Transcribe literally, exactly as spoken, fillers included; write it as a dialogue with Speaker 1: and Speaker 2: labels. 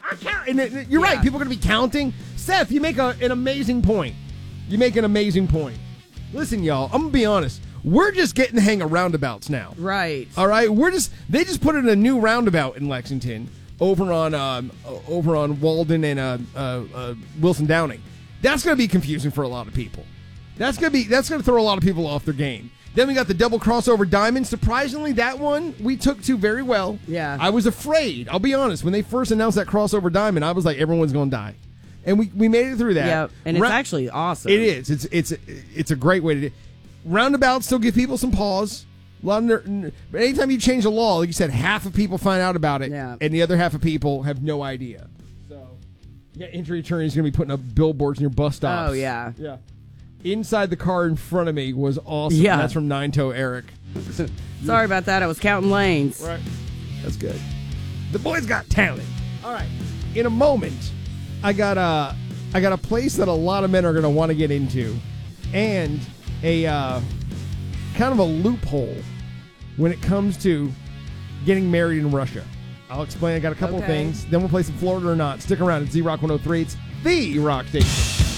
Speaker 1: I count. And it, you're
Speaker 2: Yeah.
Speaker 1: right. People are going to be counting. Seth, you make a, an amazing point. You make an amazing point. Listen, y'all, I'm going to be honest. We're just getting the hang of roundabouts now.
Speaker 2: Right.
Speaker 1: All right? We're just, they just put in a new roundabout in Lexington over on um, over on Walden and uh, uh, uh, Wilson Downing. That's going to be confusing for a lot of people. That's going to be that's going to throw a lot of people off their game. Then we got the double crossover diamond. Surprisingly, that one we took to very well.
Speaker 2: Yeah.
Speaker 1: I was afraid. I'll be honest. When they first announced that crossover diamond, I was like, everyone's going to die. And we, we made it through that.
Speaker 2: Yeah, and it's
Speaker 1: Ra-
Speaker 2: actually awesome.
Speaker 1: It is. It's it's it's a great way to do it. Roundabouts still give people some pause. A lot of ner- but anytime you change the law, like you said, half of people find out about it,
Speaker 2: Yeah.
Speaker 1: and the other half of people have no idea. So, yeah, injury attorney's going to be putting up billboards in your bus stops.
Speaker 2: Oh, yeah.
Speaker 1: Yeah. Inside the car in front of me was awesome.
Speaker 2: Yeah.
Speaker 1: That's from Nine Toe Eric.
Speaker 2: Sorry about that. I was counting lanes.
Speaker 1: Right. That's good. The boy's got talent. All right. In a moment, I got a, I got a place that a lot of men are going to want to get into, and a uh, kind of a loophole when it comes to getting married in Russia. I'll explain. I got a couple
Speaker 2: Okay.
Speaker 1: of things. Then we'll play some Florida or Not. Stick around at Z-Rock one oh three. It's the rock station.